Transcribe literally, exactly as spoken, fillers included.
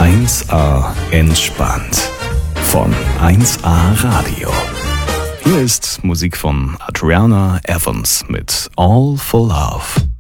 eins A entspannt von eins A Radio. Hier ist Musik von Adriana Evans mit All for Love.